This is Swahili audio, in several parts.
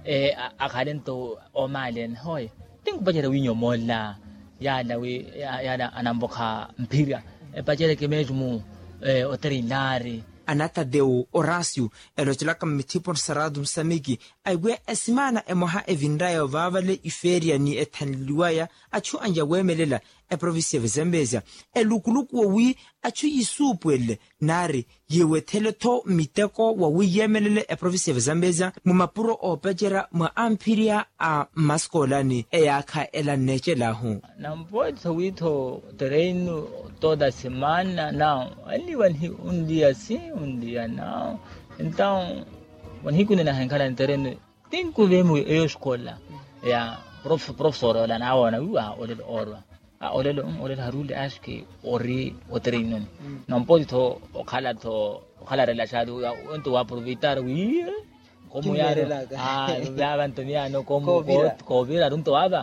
akhalento omalen hoy ting pajera winyo mola yada anamboka mpira pajera ke mesmo otrinari anata deu Horácio elotulaka mitipon saradu msamiki aigwe esimana emoha evindayo vavale iferia ni etanliwaya achu anja wemelela province ya Zambezia elukuluku wawi achu yisupwele nari yewethele to miteko wawi yemelele province ya Zambezia mumapuro opejera mwa ampiria a maskolani eyakha elaneche lahu nampoito wito terreno toda semana não ali um dia sim um dia não então quando quando na hankala terreno tem que ver eu escola professor lá na hora olha orwa olha harule aske ori oterreno não pode to okhala relachado onto aproveitar como ya Antoniano como covira runto aba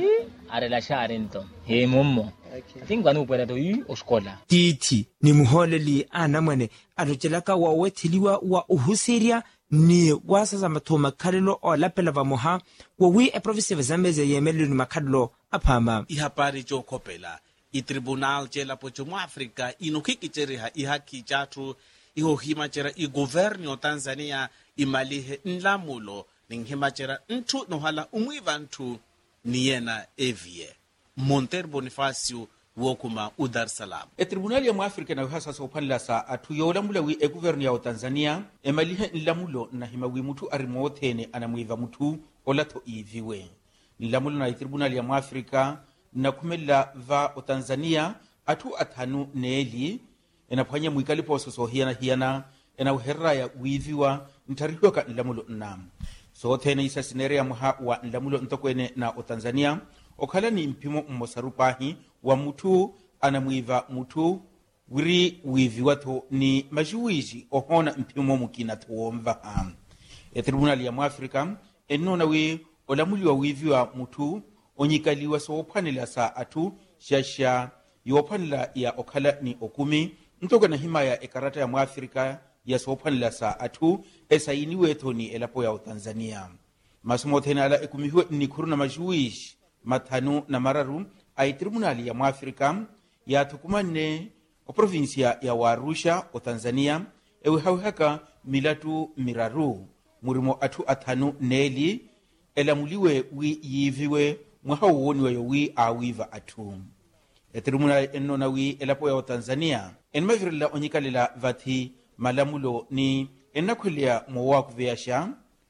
a relachar então momo tingwa no pera to oskola titi ni muholeli anamane alojelaka wa wethiliwa wa uhusiria ni wasasa mathoma khalelo olapela va moha wi province ya Zambezia yemelu ni makhadlo aphama ihapari jo khopela tribunal jela pocho mu Africa inokhikicheriha ihaki jathu ihohimachera igoverno Tanzania imalihe nlamulo ninghimachera nthu nohala umwiva nthu niyena evie Monteiro Bonifacio wokuma Dar es Salaam tribunal ya mu Africa na hasa sa uphanla sa athu yolamula wi governo ya Tanzania emalihe nlamulo na himawi muthu arimothene anamwiva muthu olatho iviwe nlamulo na tribunal ya mu Africa na khumela va Tanzania athu athanu neli enaphwanya muikalipo soso hiana enauherra ya wiviwa ntarihiwa ka nlamulo nnam so thene isa sinerea muha wa nlamulo ntokwene na Tanzania okhala ni mpimo mmosarupahi wa muthu anamwiva muthu wiri wiviwa tho ni majuwiji ohona mpimo mukina thomva tribunal ya mu Africa enona wi olamuliwa wiviwa muthu onyikaliwa so ophanela sa athu shasha yophanela ya okhala ni okumi ntoka na himaya ekarata ya mu Africa ya sophanela sa athu esayiniwe thoni elapo ya Tanzania masumo thena ala ekumihiwe ni khuruna majuwish mathanu na mararu ai tribunal ya mu Africa ya thukumane o provincia ya Arusha o Tanzania ewe hawhaka milatu miraru murimo athu athanu neli elamuliwe wi yiviwe mwahawoniwe wi awiva athu tribunal enona wi elapo ya Tanzania enmavirila onyikalela vathi malamulo ni enakhwelea mowa kuveasha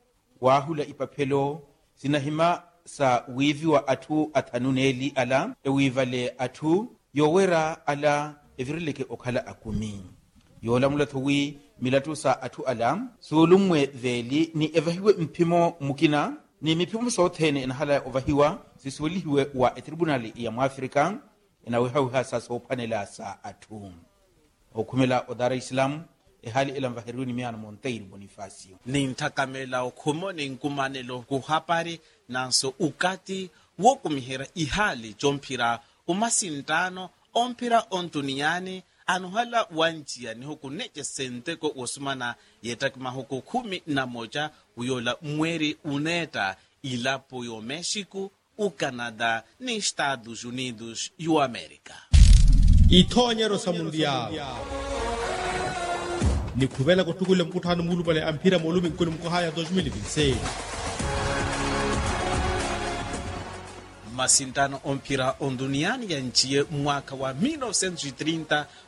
wahula ipaphelo sinahima sa wivi wa athu athanuneli ala ewivale athu yowera ala evirileke okhala akumi yolamula thuwi milatu sa athu ala sulumwe veli ni evahiwe mpimo mukina ni mipimo sothene enhala ovahiwa sisulihiwe wa tribunal ya mu Africa enawehawiha sa sophanela sa athu okhumela Dar es Salaam ehali elamvaheruni miana Monteiro Bonifacio ninthakamela okhumo ninkumanelo kuhapari nanso ukati wokumihera ihali jomphira umasintano omphira ontuniani anuhala wanjia niho kuneche senteko osumana yetakima huko 11 uyola mweri uneta ilapo yo Mexico o Canadá ni Estados Unidos e o América ithonyero sa mundial ni khubela kotukule mkuthano mulu pale ampira molumi nkulu mkohaya 2026 masintano ompira onduniani ya nchie mwaka wa 1930